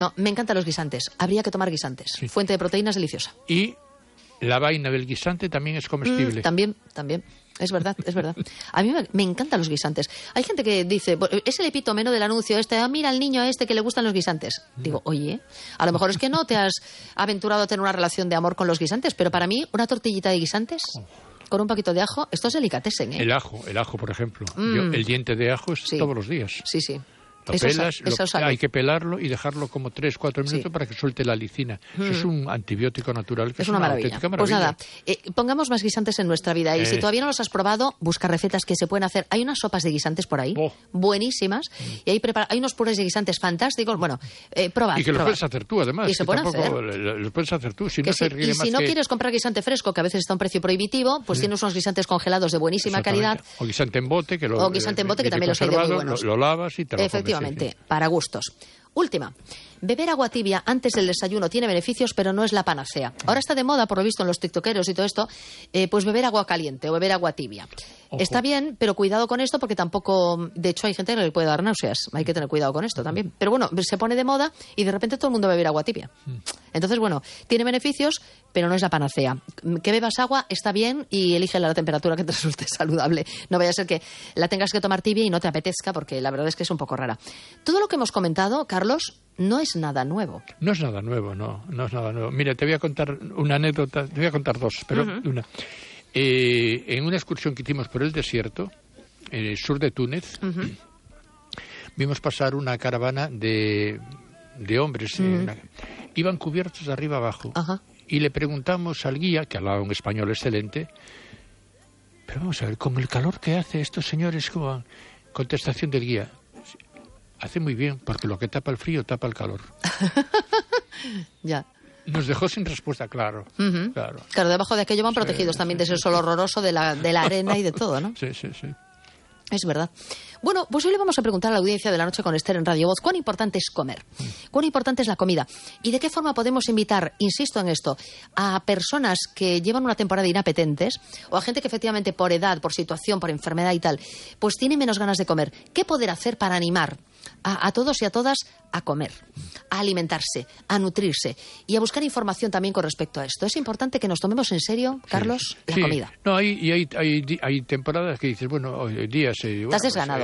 No, me encantan los guisantes. Habría que tomar guisantes. Sí. Fuente de proteínas deliciosa. Y la vaina del guisante también es comestible. También. Es verdad. A mí me encantan los guisantes. Hay gente que dice, es el epítome del anuncio mira al niño que le gustan los guisantes. Digo, oye, a lo mejor es que no te has aventurado a tener una relación de amor con los guisantes, pero para mí una tortillita de guisantes con un poquito de ajo, esto es delicatessen, ¿eh? El ajo, por ejemplo. El diente de ajo es todos los días. Sí. Lo pelas, hay que pelarlo y dejarlo como 3-4 minutos para que suelte la alicina. Eso es un antibiótico natural que es una maravilla. Pues nada, pongamos más guisantes en nuestra vida. Y si todavía no los has probado, busca recetas que se pueden hacer. Hay unas sopas de guisantes por ahí, buenísimas. Y hay unos purés de guisantes fantásticos. Bueno, probad. Y que los puedes hacer tú, además. Y se pueden hacer. Los puedes hacer tú. Si no quieres comprar guisante fresco, que a veces está a un precio prohibitivo, pues tienes unos guisantes congelados de buenísima calidad. O guisante en bote, que también los hay de muy buenos. Lo lavas y te lo Efectivamente, para gustos. Última. Beber agua tibia antes del desayuno tiene beneficios, pero no es la panacea. Ahora está de moda, por lo visto en los tiktokeros y todo esto, pues beber agua caliente o beber agua tibia. Ojo. Está bien, pero cuidado con esto porque tampoco... De hecho, hay gente que le puede dar náuseas. Hay que tener cuidado con esto también. Pero bueno, se pone de moda y de repente todo el mundo va a beber agua tibia. Entonces, bueno, tiene beneficios, pero no es la panacea. Que bebas agua está bien y elige la temperatura que te resulte saludable. No vaya a ser que la tengas que tomar tibia y no te apetezca, porque la verdad es que es un poco rara. Todo lo que hemos comentado, Carlos, no es nada nuevo. No es nada nuevo, no es nada nuevo. Mira, te voy a contar una anécdota, te voy a contar dos, pero una. En una excursión que hicimos por el desierto, en el sur de Túnez, vimos pasar una caravana de hombres. Iban cubiertos de arriba abajo. Y le preguntamos al guía, que hablaba un español excelente, pero vamos a ver, con el calor que hace estos señores, como contestación del guía, hace muy bien, porque lo que tapa el frío tapa el calor. Ya. Nos dejó sin respuesta, claro. Claro, debajo de aquello van protegidos también de ese sol horroroso, de la arena y de todo, ¿no? Sí. Es verdad. Bueno, pues hoy le vamos a preguntar a la audiencia de La Noche con Esther en Radio Voz, ¿cuán importante es comer? ¿Cuán importante es la comida? ¿Y de qué forma podemos invitar, insisto en esto, a personas que llevan una temporada inapetentes o a gente que efectivamente por edad, por situación, por enfermedad y tal, pues tiene menos ganas de comer? ¿Qué poder hacer para animar a todos y a todas a comer, a alimentarse, a nutrirse y a buscar información también con respecto a esto? Es importante que nos tomemos en serio, Carlos, la comida. No, hay temporadas que dices, bueno, días... Estás desganado.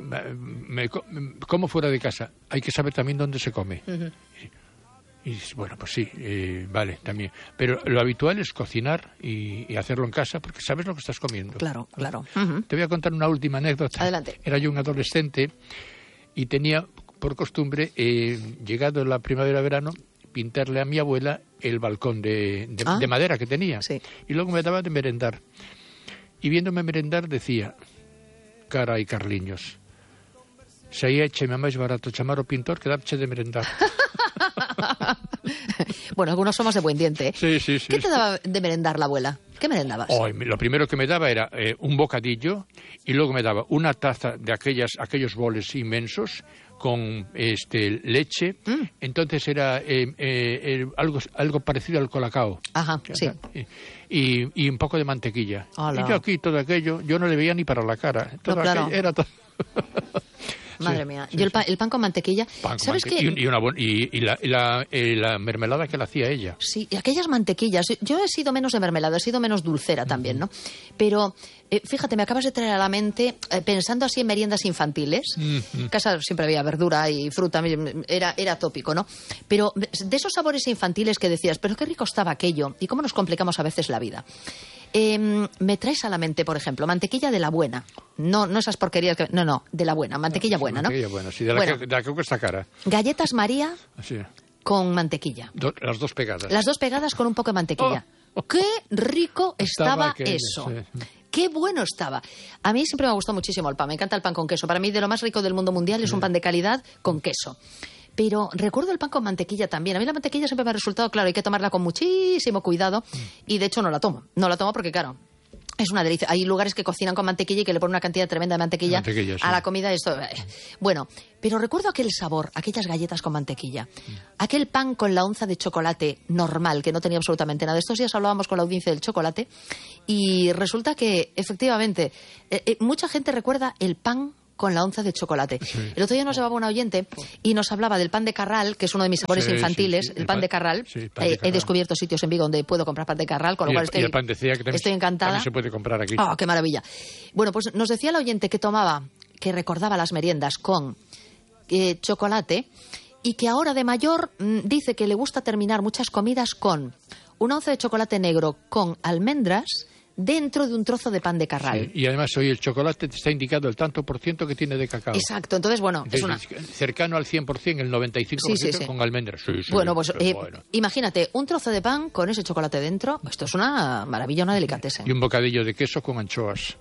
Como fuera de casa. Hay que saber también dónde se come. Y dices, bueno, pues sí, vale, también. Pero lo habitual es cocinar y hacerlo en casa porque sabes lo que estás comiendo. Claro. Te voy a contar una última anécdota. Adelante. Era yo un adolescente y tenía por costumbre, llegado la primavera-verano, pintarle a mi abuela el balcón de madera que tenía. Sí. Y luego me daba de merendar. Y viéndome merendar decía, carai, Carliños, se écheme máis barato chamar o pintor que darche de merendar. Bueno, algunos somos de buen diente, ¿eh? Sí. ¿Qué te daba de merendar la abuela? ¿Qué merendabas? Lo primero que me daba era un bocadillo y luego me daba una taza de aquellos boles inmensos con leche. Entonces era algo parecido al colacao. Ajá, sí. Y un poco de mantequilla. Hola. Y yo aquí todo aquello, yo no le veía ni para la cara. Todo aquello, era todo... Madre mía. Yo el pan con mantequilla. ¿Sabes qué? Y la mermelada que la hacía ella. Sí, y aquellas mantequillas. Yo he sido menos de mermelada, he sido menos dulcera también, ¿no? Pero, fíjate, me acabas de traer a la mente, pensando así en meriendas infantiles. En casa siempre había verdura y fruta, era tópico, ¿no? Pero de esos sabores infantiles que decías, pero qué rico estaba aquello y cómo nos complicamos a veces la vida. Me traes a la mente, por ejemplo, mantequilla de la buena. No esas porquerías que... No, de la buena, mantequilla buena, ¿no? Mantequilla buena, sí, de la que cuesta cara. Galletas María con mantequilla. Las dos pegadas. Las dos pegadas con un poco de mantequilla. ¡Qué rico estaba eso! Sí. ¡Qué bueno estaba! A mí siempre me gustó muchísimo el pan, me encanta el pan con queso. Para mí, de lo más rico del mundo mundial es un pan de calidad con queso. Pero recuerdo el pan con mantequilla también. A mí la mantequilla siempre me ha resultado, claro, hay que tomarla con muchísimo cuidado. Y de hecho no la tomo. No la tomo porque, claro, es una delicia. Hay lugares que cocinan con mantequilla y que le ponen una cantidad tremenda de mantequilla sí. A la comida. Esto, bueno, pero recuerdo aquel sabor, aquellas galletas con mantequilla. Aquel pan con la onza de chocolate normal, que no tenía absolutamente nada. Estos días hablábamos con la audiencia del chocolate y resulta que, efectivamente, mucha gente recuerda el pan con la onza de chocolate. Sí. El otro día nos llevaba un oyente y nos hablaba del pan de Carral, que es uno de mis sabores infantiles, el pan de Carral. Sí, pan de Carral. He descubierto sitios en Vigo donde puedo comprar pan de Carral, con lo cual y el pan de Cía, que estoy encantada. También se puede comprar aquí. ¡Oh, qué maravilla! Bueno, pues nos decía el oyente que recordaba las meriendas con chocolate y que ahora de mayor dice que le gusta terminar muchas comidas con una onza de chocolate negro con almendras dentro de un trozo de pan de Carral. Sí, y además hoy el chocolate te está indicado el tanto por ciento que tiene de cacao. Exacto, entonces bueno, entonces, cercano al 100%, el 95% sí. con almendras. Sí, bueno, pues bueno. Imagínate, un trozo de pan con ese chocolate dentro, esto es una maravilla, una delicatessen. Y un bocadillo de queso con anchoas.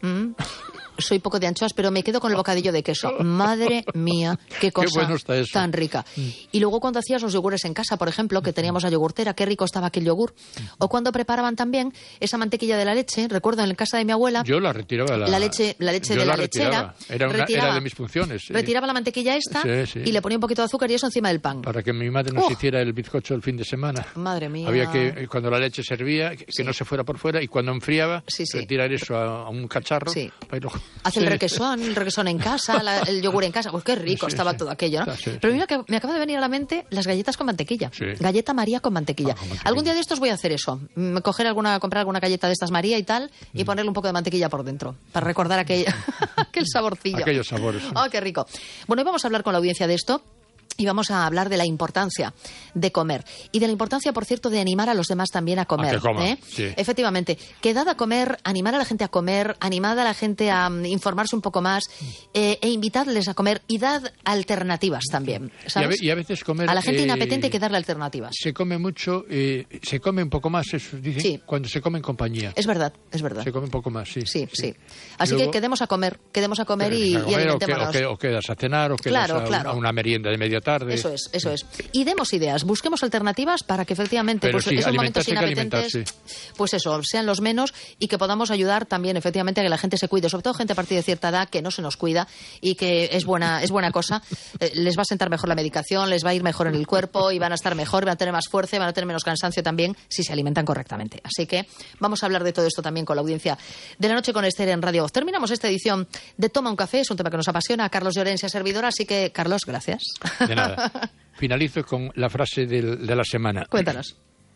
Soy poco de anchoas, pero me quedo con el bocadillo de queso. Madre mía, qué cosa bueno está eso. Tan rica. Y luego cuando hacías los yogures en casa, por ejemplo, que teníamos la yogurtera, qué rico estaba aquel yogur. O cuando preparaban también esa mantequilla de la leche, recuerdo en casa de mi abuela. Yo la retiraba. La leche de la lechera. Era de mis funciones. Retiraba la mantequilla esta y le ponía un poquito de azúcar y eso encima del pan. Para que mi madre nos hiciera el bizcocho el fin de semana. Madre mía. Había que, cuando la leche servía, que no se fuera por fuera, y cuando enfriaba, retirar eso a un cacharro. Sí. Hace el requesón en casa, el yogur en casa. Pues qué rico estaba todo aquello, ¿no? Pero mira que me acaba de venir a la mente las galletas con mantequilla. Sí. Galleta María con mantequilla. Algún día de estos voy a hacer eso. Comprar alguna galleta de estas María y tal, y ponerle un poco de mantequilla por dentro, para recordar aquel saborcillo. Aquellos sabores. ¡Oh, qué rico! Bueno, hoy vamos a hablar con la audiencia de esto. Y vamos a hablar de la importancia de comer. Y de la importancia, por cierto, de animar a los demás también a comer. A que coman, sí. Efectivamente. Quedad a comer, animar a la gente a comer, animad a la gente a informarse un poco más, e invitadles a comer y dad alternativas también. ¿Sabes? Y a veces comer... A la gente inapetente hay que darle alternativas. Se come mucho, se come un poco más, eso dicen, cuando se come en compañía. Es verdad. Se come un poco más, sí. Así luego, que quedemos a comer y alimentémonos. O quedas a cenar, o quedas a una merienda de media tarde. Eso es. Y demos ideas, busquemos alternativas para que efectivamente esos momentos inapetentes, pues eso, sean los menos y que podamos ayudar también efectivamente a que la gente se cuide, sobre todo gente a partir de cierta edad que no se nos cuida y que es buena cosa. Les va a sentar mejor la medicación, les va a ir mejor en el cuerpo y van a estar mejor, van a tener más fuerza, van a tener menos cansancio también si se alimentan correctamente. Así que vamos a hablar de todo esto también con la audiencia de La Noche con Esther en Radio Voz. Terminamos esta edición de Toma un Café, es un tema que nos apasiona, a Carlos Llorens, servidora, así que Carlos, gracias. De nada. Finalizo con la frase de la semana. Cuéntanos.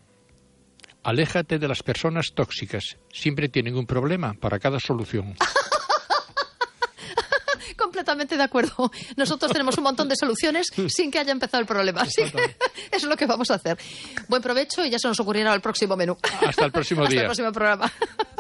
Aléjate de las personas tóxicas. Siempre tienen un problema para cada solución. Completamente de acuerdo. Nosotros tenemos un montón de soluciones sin que haya empezado el problema. Así que eso es lo que vamos a hacer. Buen provecho y ya se nos ocurrirá el próximo menú. Hasta el próximo día. Hasta el próximo programa.